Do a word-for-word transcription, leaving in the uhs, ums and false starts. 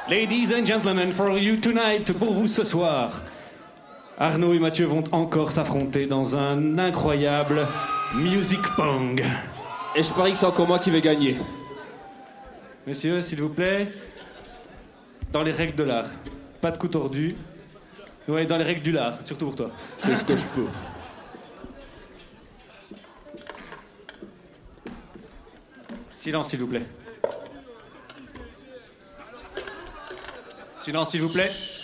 Ladies and gentlemen, for you tonight, pour vous ce soir, Arnaud et Mathieu vont encore s'affronter dans un incroyable music pong. Et je parie que c'est encore moi qui vais gagner. Messieurs, s'il vous plaît, dans les règles de l'art. Pas de coup tordu. Ouais, dans les règles du lard, surtout pour toi. Je fais ce que je peux. Silence, s'il vous plaît. Silence, s'il vous plaît.